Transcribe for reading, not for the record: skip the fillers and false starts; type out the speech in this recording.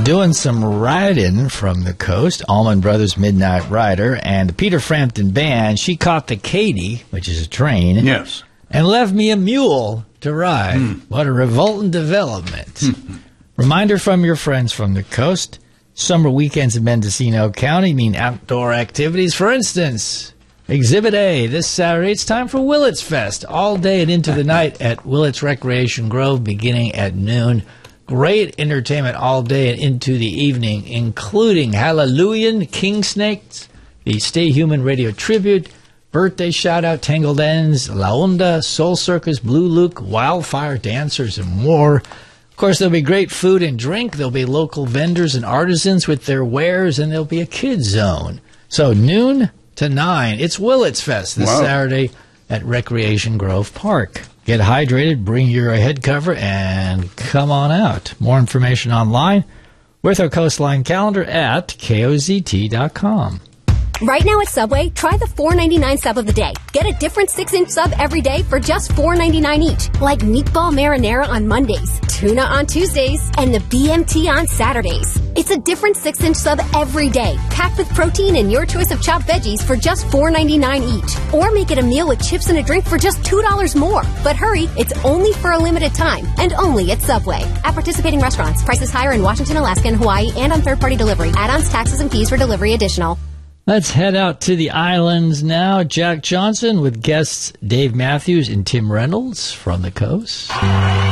Doing some riding from the coast, Allman Brothers Midnight Rider, and the Peter Frampton Band. She caught the Katy, which is a train, yes, and left me a mule to ride. What a revolting development. Reminder from your friends from the coast. Summer weekends in Mendocino County mean outdoor activities. For instance, Exhibit A, this Saturday, it's time for Willits Fest, all day and into the night at Willits Recreation Grove, beginning at noon. Great entertainment all day and into the evening, including Hallelujah, King Snakes, the Stay Human Radio Tribute, Birthday Shout-Out, Tangled Ends, La Onda, Soul Circus, Blue Luke, Wildfire Dancers, and more. Of course, there'll be great food and drink. There'll be local vendors and artisans with their wares, and there'll be a kids zone. So noon to 9, it's Willits Fest this Saturday at Recreation Grove Park. Get hydrated, bring your head cover, and come on out. More information online with our Coastline calendar at KOZT.com. Right now at Subway, try the $4.99 sub of the day. Get a different 6-inch sub every day for just $4.99 each. Like meatball marinara on Mondays, tuna on Tuesdays, and the BMT on Saturdays. It's a different 6-inch sub every day, packed with protein and your choice of chopped veggies for just $4.99 each. Or make it a meal with chips and a drink for just $2 more. But hurry, it's only for a limited time, and only at Subway. At participating restaurants, prices higher in Washington, Alaska, and Hawaii, and on third-party delivery. Add-ons, taxes, and fees for delivery additional. Let's head out to the islands now. Jack Johnson with guests Dave Matthews and Tim Reynolds from the coast.